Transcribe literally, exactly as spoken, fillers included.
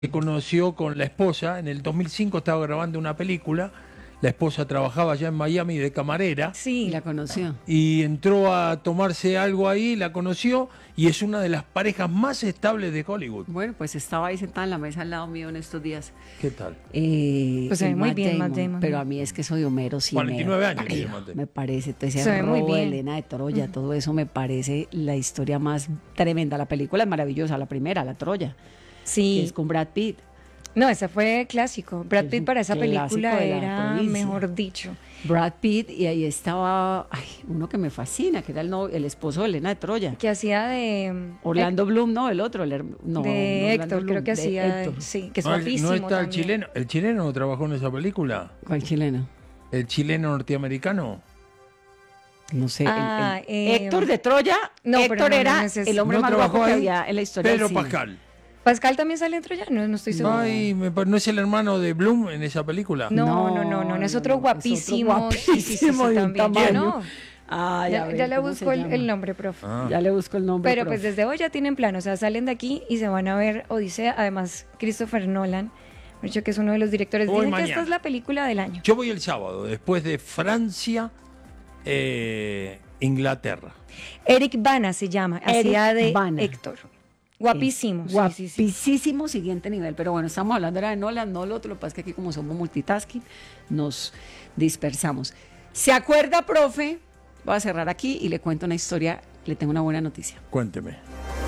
Se conoció con la esposa, en el dos mil cinco estaba grabando una película, la esposa trabajaba allá en Miami de camarera. Sí, Y la conoció. Y entró a tomarse algo ahí, la conoció y es una de las parejas más estables de Hollywood. Bueno, pues estaba ahí sentada en la mesa al lado mío en estos días. ¿Qué tal? Eh, Pues se ve el muy Matt bien, Matt Damon, Damon. Pero a mí es que soy Homero Simpson. cuarenta y nueve años tiene Matt Damon. Me parece, entonces Se ve el muy robo de bien. Helena de Troya, todo eso me parece la historia más tremenda. La película es maravillosa, la primera, la Troya, que sí. es con Brad Pitt. No, ese fue clásico. Brad Es Pitt un para esa clásico película de la era, provincia. mejor dicho. Brad Pitt, y ahí estaba ay, uno que me fascina, que era el, no- el esposo de Helena de Troya. Que hacía de... Orlando Bloom, no, el otro, el, her- no, de no, Orlando Héctor, Bloom, creo que de hacía... Héctor. Sí, que es No, guapísimo ¿no está el también. chileno? ¿El chileno no trabajó en esa película? ¿Cuál chileno? ¿El chileno norteamericano? No sé. el- el- Ah, eh, Héctor de Troya. no, pero Héctor no, no, era no es ese. el hombre ¿No más trabajó guapo que ahí? había en la historia Pedro del cine. Pascal. ¿Pascal también sale en Troya? No, no estoy segura. Ay, me pa- ¿no es el hermano de Bloom en esa película? No, no, no, no, no, es otro no, guapísimo. Es Sí, sí, sí, sí, guapísimo de un también. tamaño. No, Ah, ya, ver, ya le ¿cómo busco se el, llama? el nombre, profe. Ah. Ya le busco el nombre. Pero pues profe. desde hoy ya tienen plan, o sea, salen de aquí y se van a ver Odisea. Además, Christopher Nolan, me ha dicho que es uno de los directores. Voy Dicen que mañana. esta es la película del año. Yo voy el sábado, después de Francia, eh, Inglaterra. Eric Bana se llama, hacía Eric de Bana. Héctor. Guapísimo. sí, sí, sí. Guapísimo, siguiente nivel. Pero bueno, estamos hablando ahora de Nolan, no lo otro. Lo que pasa es que aquí, como somos multitasking, nos dispersamos. ¿Se acuerda, profe? Voy a cerrar aquí y le cuento una historia. Le tengo una buena noticia. Cuénteme.